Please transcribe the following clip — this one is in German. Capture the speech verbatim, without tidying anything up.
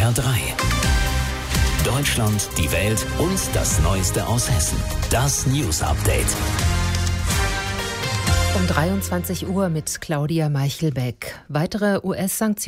R drei. Deutschland, die Welt und das Neueste aus Hessen. Das News Update. Um dreiundzwanzig Uhr mit Claudia Meichelbeck. Weitere U S-Sanktionen